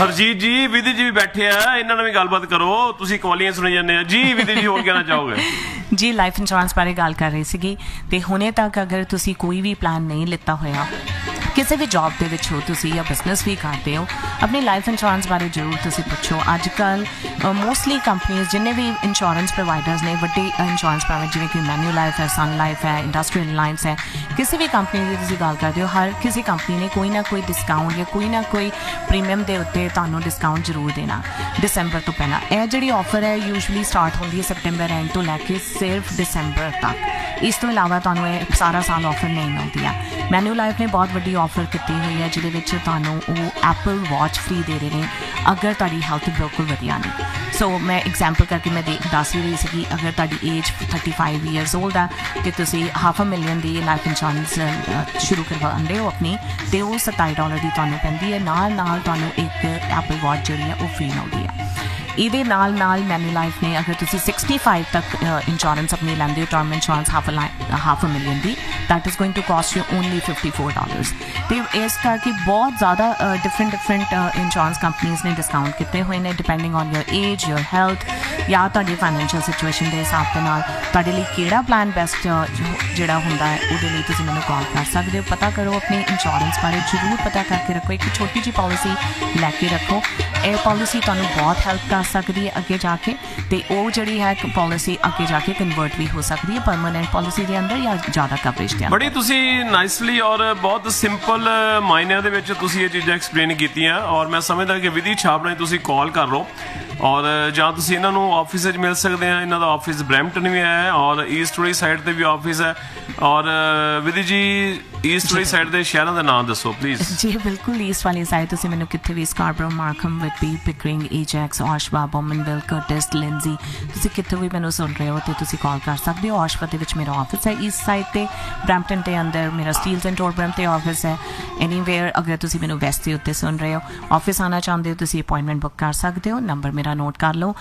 ਹਰਜੀਤ ਜੀ, ਵਿਧੀ ਜੀ ਵੀ ਬੈਠੇ ਆ, ਇਹਨਾਂ ਨਾਲ ਵੀ ਗੱਲਬਾਤ ਕਰੋ। ਤੁਸੀਂ ਕਵਾਲੀਆਂ ਸੁਣੀ ਜਾਂਦੇ ਆ ਜੀ। ਵਿਧੀ ਜੀ, ਹੋਰ ਕਹਿਣਾ ਚਾਹੋਗੇ? ਜੀ ਲਾਈਫ ਇੰਸ਼ੋਰੈਂਸ ਬਾਰੇ ਗੱਲ ਕਰ ਰਹੀ ਸੀਗੀ ਤੇ ਹੁਣੇ ਤੱਕ ਅਗਰ ਤੁਸੀਂ ਕੋਈ ਵੀ ਪਲਾਨ ਨਹੀਂ ਲਿੱਤਾ ਹੋਇਆ, ਕਿਸੇ ਵੀ ਜੌਬ ਦੇ ਵਿੱਚ ਹੋ ਤੁਸੀਂ ਜਾਂ ਬਿਜ਼ਨਸ ਵੀ ਕਰਦੇ ਹੋ, ਆਪਣੀ ਲਾਈਫ ਇੰਸ਼ੋਰੈਂਸ ਬਾਰੇ ਜ਼ਰੂਰ ਤੁਸੀਂ ਪੁੱਛੋ। ਅੱਜ ਕੱਲ੍ਹ ਮੋਸਟਲੀ ਕੰਪਨੀਜ਼ ਜਿੰਨੇ ਵੀ ਇੰਸ਼ੋਰੈਂਸ ਪ੍ਰੋਵਾਈਡਰਸ ਨੇ, ਵੱਡੇ ਇੰਸ਼ੋਰੈਂਸ ਪ੍ਰੋਵਾਈਡਰ ਜਿਵੇਂ ਕਿ ਮੈਨੂ ਲਾਈਫ ਹੈ, ਸਨ ਲਾਈਫ ਹੈ, ਇੰਡਸਟਰੀਅਲ ਅਲਾਇੰਸ ਹੈ, ਕਿਸੇ ਵੀ ਕੰਪਨੀ ਦੀ ਤੁਸੀਂ ਗੱਲ ਕਰਦੇ ਹੋ, ਹਰ ਕਿਸੇ ਕੰਪਨੀ ਨੇ ਕੋਈ ਨਾ ਕੋਈ ਡਿਸਕਾਊਂਟ ਜਾਂ ਕੋਈ ਨਾ ਕੋਈ ਪ੍ਰੀਮੀਅਮ ਦੇ ਉੱਤੇ ਤੁਹਾਨੂੰ ਡਿਸਕਾਊਂਟ ਜ਼ਰੂਰ ਦੇਣਾ ਦਸੰਬਰ ਤੋਂ ਪਹਿਲਾਂ। ਇਹ ਜਿਹੜੀ ਆਫਰ ਹੈ ਯੂਜੂਲੀ ਸਟਾਰਟ ਹੁੰਦੀ ਹੈ ਸੈਪਟੈਂਬਰ ਐਂਡ ਤੋਂ ਲੈ ਕੇ ਸਿਰਫ ਦਸੰਬਰ ਤੱਕ। ਇਸ ਤੋਂ ਇਲਾਵਾ ਤੁਹਾਨੂੰ ਇਹ ਸਾਰਾ ਸਾਲ ਆਫਰ ਨਹੀਂ ਮਿਲਦੀ ਆ। ਮੈਨੂ ਲਾਈਫ ਨੇ ਬਹੁਤ ਵੱਡੀ ਆਫਰ ਕੀਤੀ ਹੋਈ ਹੈ ਜਿਹਦੇ ਵਿੱਚ ਤੁਹਾਨੂੰ ਉਹ ਐਪਲ ਵਾਚ ਫ੍ਰੀ ਦੇ ਰਹੇ ਨੇ ਅਗਰ ਤੁਹਾਡੀ ਹੈਲਥ ਬਿਲਕੁਲ ਵਧੀਆ ਨਹੀਂ। ਸੋ ਮੈਂ ਐਗਜ਼ਾਮਪਲ ਕਰਕੇ ਮੈਂ ਦੱਸ ਹੀ ਰਹੀ ਸੀ ਕਿ ਅਗਰ ਤੁਹਾਡੀ ਏਜ 35 ਈਅਰਸ ਓਲਡ ਆ ਅਤੇ ਤੁਸੀਂ $500,000 ਦੀ ਲਾਈਫ ਇੰਸ਼ੋਰੈਂਸ ਸ਼ੁਰੂ ਕਰਵਾਉਂਦੇ ਹੋ ਆਪਣੀ, ਅਤੇ ਉਹ $27 ਦੀ ਤੁਹਾਨੂੰ ਪੈਂਦੀ ਹੈ। ਨਾਲ ਤੁਹਾਨੂੰ ਇੱਕ ਐਪਲ ਵਾਚ ਜਿਹੜੀ ਹੈ ਉਹ ਫ੍ਰੀ ਮਿਲਦੀ ਹੈ। ਇਹਦੇ ਨਾਲ ਮੈਨੂ ਲਾਈਫ ਨੇ ਅਗਰ ਤੁਸੀਂ 65 ਤੱਕ ਇੰਸ਼ੋਰੈਂਸ ਆਪਣੀ ਲੈਂਦੇ ਹੋ, term insurance $500,000 the, that is going to caste you only $54। ਅਤੇ ਇਸ ਕਰਕੇ ਬਹੁਤ ਜ਼ਿਆਦਾ ਡਿਫਰੈਂਟ ਇੰਸ਼ੋਰੈਂਸ ਕੰਪਨੀਜ਼ ਨੇ ਡਿਸਕਾਊਂਟ ਕੀਤੇ ਹੋਏ ਨੇ depending on your age, your health ਜਾਂ ਤੁਹਾਡੀ ਫਾਈਨੈਂਸ਼ੀਅਲ ਸਿਚੁਏਸ਼ਨ ਦੇ ਹਿਸਾਬ ਦੇ ਨਾਲ ਤੁਹਾਡੇ ਲਈ ਕਿਹੜਾ ਪਲਾਨ ਬੈਸਟ ਜਿਹੜਾ ਹੁੰਦਾ ਹੈ ਉਹਦੇ ਲਈ ਤੁਸੀਂ ਮੈਨੂੰ ਕਾਲ ਕਰ ਸਕਦੇ ਹੋ। ਪਤਾ ਕਰੋ ਆਪਣੀ ਇੰਸ਼ੋਰੈਂਸ ਬਾਰੇ, ਜ਼ਰੂਰ ਪਤਾ ਕਰਕੇ ਰੱਖੋ। ਇੱਕ ਛੋਟੀ ਜਿਹੀ ਪਾਲਿਸੀ ਲੈ ਕੇ ਰੱਖੋ। ਇਹ ਪਾਲਿਸੀ ਤੁਹਾਨੂੰ ਬਹੁਤ ਹੈਲਪ ਕਰ ਸਕਦੀ ਹੈ ਅੱਗੇ ਜਾ ਕੇ, ਅਤੇ ਉਹ ਜਿਹੜੀ ਹੈ ਪਾਲਿਸੀ ਅੱਗੇ ਜਾ ਕੇ ਕਨਵਰਟ ਵੀ ਹੋ ਸਕਦੀ ਹੈ ਪਰਮਾਨੈਂਟ ਪਾਲਿਸੀ ਦੇ ਅੰਦਰ ਜਾਂ ਜ਼ਿਆਦਾ ਕਵਰੇਜ ਦੇ ਅੰਦਰ। ਬੜੀ ਤੁਸੀਂ ਨਾਈਸਲੀ ਔਰ ਬਹੁਤ ਸਿੰਪਲ ਮਾਇਨਿਆਂ ਦੇ ਵਿੱਚ ਤੁਸੀਂ ਇਹ ਚੀਜ਼ਾਂ ਐਕਸਪਲੇਨ ਕੀਤੀਆਂ, ਔਰ ਮੈਂ ਸਮਝਦਾ ਕਿ ਵਿਧੀ ਛਾਪ ਨਾਲ ਤੁਸੀਂ ਕਾਲ ਕਰ ਲਓ, ਔਰ ਜਾਂ ਤੁਸੀਂ ਇਹਨਾਂ ਨੂੰ ਆਫਿਸ 'ਚ ਮਿਲ ਸਕਦੇ ਆ। ਇਹਨਾਂ ਦਾ ਆਫਿਸ ਬਰੈਂਪਟਨ ਵੀ ਹੈ ਔਰ ਈਸਟ ਵਾਲੀ ਸਾਈਡ 'ਤੇ ਵੀ ਆਫਿਸ ਹੈ। ਔਰ ਵਿਧੀ ਜੀ, ਈਸਟ ਵਾਲੀ ਸਾਈਡ ਦੇ ਸ਼ਹਿਰਾਂ ਦਾ ਨਾਮ ਦੱਸੋ ਪਲੀਜ਼। ਜੀ ਬਿਲਕੁਲ, ਈਸਟ ਵਾਲੀ ਸਾਈਡ ਤੁਸੀਂ ਮੈਨੂੰ ਕਿੱਥੇ ਵੀ, ਸਕਾਰਬਰੋ, ਮਾਰਕਮ, ਵਿਟਬੀ, ਪਿਕਰਿੰਗ, ਏਜੈਕਸ, ਆਸ਼ਵਾ, ਬੋਮਨਵਿਲ, ਕਰਟਿਸ, ਲਿੰਜ਼ੀ, ਤੁਸੀਂ ਕਿੱਥੇ ਵੀ ਮੈਨੂੰ ਸੁਣ ਰਹੇ ਹੋ ਅਤੇ ਤੁਸੀਂ ਕਾਲ ਕਰ ਸਕਦੇ ਹੋ। ਆਸ਼ਵਾ ਦੇ ਵਿੱਚ ਮੇਰਾ ਆਫਿਸ ਹੈ ਈਸਟ ਸਾਈਡ 'ਤੇ, ਬਰੈਂਪਟਨ ਦੇ ਅੰਦਰ ਮੇਰਾ ਸਟੀਲਸ ਐਂਡ ਟੋਰਬਰਮ 'ਤੇ ਆਫਿਸ ਹੈ। ਐਨੀਵੇਅਰ ਅਗਰ ਤੁਸੀਂ ਮੈਨੂੰ ਵੈਸਟ ਦੇ ਉੱਤੇ ਸੁਣ ਰਹੇ ਹੋ, ਆਫਿਸ ਆਉਣਾ ਚਾਹੁੰਦੇ ਹੋ, ਤੁਸੀਂ ਅਪੁਆਇੰਟਮੈਂਟ ਬੁੱਕ ਕਰ ਸਕਦੇ ਹੋ। ਨੰਬਰ ਮੇਰਾ ਨੋਟ ਕਰ ਲਓ,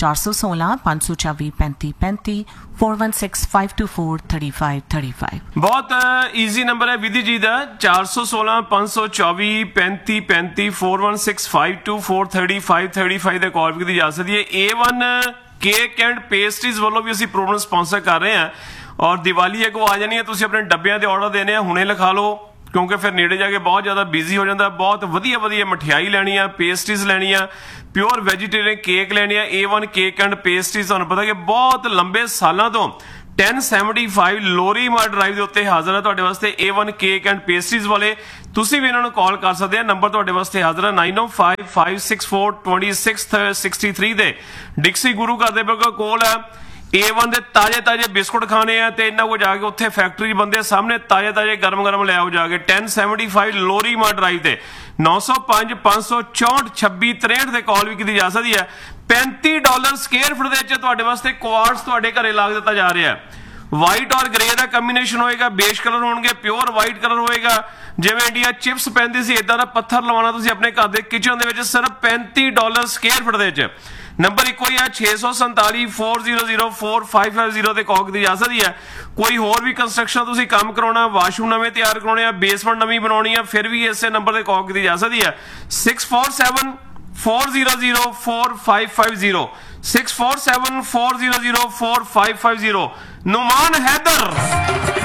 416 524 3535, 416 524 3535। ਬਹੁਤ ਈਜ਼ੀ ਨੰਬਰ ਹੈ ਵਿਧੀ ਜੀ ਦਾ, 416 524 3535, 416 524 3535 ਦੇ ਕਾਲ ਕੀਤੀ ਜਾ ਸਕਦੀ ਹੈ। A1 ਕੇਕ ਐਂਡ ਪੇਸਟਰੀਜ਼ ਵੱਲੋਂ ਵੀ ਅਸੀਂ ਪ੍ਰੋਗਰਾਮ ਸਪਾਂਸਰ ਕਰ ਰਹੇ ਹਾਂ, ਔਰ ਦੀਵਾਲੀ ਅੱਗੋਂ ਆ ਜਾਣੀ ਹੈ। ਤੁਸੀਂ ਆਪਣੇ ਡੱਬਿਆਂ ਦੇ ਆਰਡਰ ਦੇਣੇ ਆ, ਹੁਣੇ ਲਿਖਾ ਲਓ, ਕਿਉਂਕਿ ਫਿਰ ਨੇੜੇ ਜਾ ਕੇ ਬਹੁਤ ਜ਼ਿਆਦਾ ਬਿਜ਼ੀ ਹੋ ਜਾਂਦਾ। ਬਹੁਤ ਵਧੀਆ ਮਠਿਆਈ ਲੈਣੀ ਆ, ਪੇਸਟਰੀਜ਼ ਲੈਣੀ ਆ, ਪਿਓਰ ਵੈਜੀਟੇਰੀਅਨ ਕੇਕ ਲੈਣੀ ਆ। A1 ਕੇਕ ਐਂਡ ਪੇਸਟਰੀਜ਼ ਤੁਹਾਨੂੰ ਪਤਾ ਕਿ ਬਹੁਤ ਲੰਬੇ ਸਾਲਾਂ ਤੋਂ 1075 ਲੋਰੀਮਾਰ ਡਰਾਈਵ ਦੇ ਉੱਤੇ ਹਾਜ਼ਰ ਹੈ ਤੁਹਾਡੇ ਵਾਸਤੇ A1 ਕੇਕ ਐਂਡ ਪੇਸਟਰੀਜ਼ ਵਾਲੇ। ਤੁਸੀਂ ਵੀ ਇਹਨਾਂ ਨੂੰ ਕਾਲ ਕਰ ਸਕਦੇ ਆ, ਨੰਬਰ ਤੁਹਾਡੇ ਵਾਸਤੇ ਹਾਜ਼ਰ ਹੈ 9055642663 ਦੇ। ਡਿਕਸੀ ਗੁਰੂ ਘਰ ਦੇ ਬਿਲਕੁਲ ਕੋਲ ਹੈ। A1 ਦੇ ਤਾਜ਼ੇ ਬਿਸਕੁਟ ਖਾਣੇ ਆ ਤੇ ਇਹਨਾਂ ਕੋਲ ਜਾ ਕੇ ਉੱਥੇ ਫੈਕਟਰੀ ਬੰਦੇ ਸਾਹਮਣੇ ਤਾਜ਼ੇ ਗਰਮ ਲੈ ਆਓ ਜਾ ਕੇ। 1075 ਲੋਰੀਮਾਰ ਡਰਾਈਵ ਤੇ 905 564 2663 ਤੇ ਕਾਲ ਵੀ ਕੀਤੀ ਜਾ ਸਕਦੀ ਹੈ। $35 ਸਕੁਅਰ ਫੁੱਟ ਦੇ ਵਿੱਚ ਤੁਹਾਡੇ ਵਾਸਤੇ ਕੁਆਰਟਸ ਤੁਹਾਡੇ ਘਰੇ ਲਾ ਦਿੱਤਾ ਜਾ ਰਿਹਾ ਹੈ। ਵਾਈਟ ਔਰ ਗ੍ਰੇ ਦਾ ਕੰਬੀਨੇਸ਼ਨ ਹੋਏਗਾ, ਬੇਜ ਕਲਰ ਹੋਣਗੇ, ਪਿਓਰ ਵਾਈਟ ਕਲਰ ਹੋਏਗਾ। ਜਿਵੇਂ ਇੰਡੀਆ ਚਿਪਸ ਪੈਂਦੀ ਸੀ ਇਦਾਂ ਦਾ ਪੱਥਰ ਲਵਾਉਣਾ ਤੁਸੀਂ ਆਪਣੇ ਘਰ ਦੇ ਕਿਚਨ ਦੇ ਵਿੱਚ ਸਿਰਫ $35 ਸਕੁਅਰ ਫੁੱਟ ਦੇ ਵਿੱਚ। ਨੰਬਰ ਇੱਕੋ ਹੀ ਹੈ 647 400 4550 ਤੇ ਕਾਲ ਕੀਤੀ ਜਾ ਸਕਦੀ ਹੈ। ਕੋਈ ਹੋਰ ਵੀ ਕੰਸਟਰਕਸ਼ਨ ਤੁਸੀਂ ਕੰਮ ਕਰਾਉਣਾ, ਵਾਸ਼ਰੂਮ ਨਵੇਂ ਤਿਆਰ ਕਰਾਉਣੇ ਆ, ਬੇਸਮੈਂਟ ਨਵੀਂ ਬਣਾਉਣੀ ਆ, ਫਿਰ ਵੀ ਇਸੇ ਨੰਬਰ ਤੇ ਕਾਲ ਕੀਤੀ ਜਾ ਸਕਦੀ ਹੈ 647 400 4550, 647 400 4550। ਨੁਮਾਨ ਹੈਦਰ।